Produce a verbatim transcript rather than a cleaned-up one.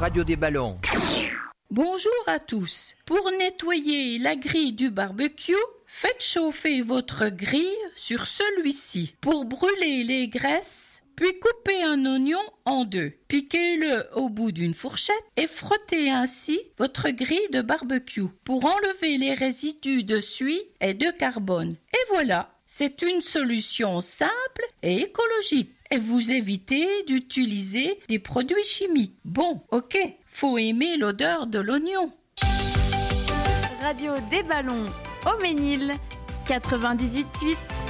Radio des Ballons. Bonjour à tous. Pour nettoyer la grille du barbecue, faites chauffer votre grille sur celui-ci. Pour brûler les graisses, puis coupez un oignon en deux. Piquez-le au bout d'une fourchette et frottez ainsi votre grille de barbecue pour enlever les résidus de suie et de carbone. Et voilà, c'est une solution simple et écologique. Et vous évitez d'utiliser des produits chimiques. Bon, ok, faut aimer l'odeur de l'oignon. Radio des Ballons au Ménil, quatre-vingt-dix-huit virgule huit.